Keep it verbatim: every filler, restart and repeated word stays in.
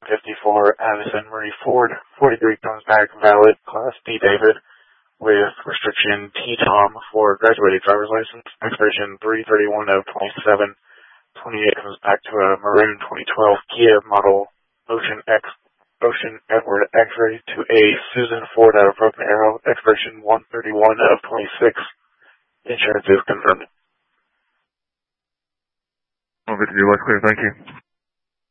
fifty-four Addison Marie Ford, forty-three comes back valid, Class D David, with restriction T-Tom for graduated driver's license, expiration three thirty-one of twenty-seven. twenty-eight comes back to a maroon twenty twelve Kia model Ocean X, Ocean Edward X-ray to a Susan Ford out of Broken Arrow, expiration one thirty-one of twenty-six. Insurance is confirmed. Over to you, clear, thank you.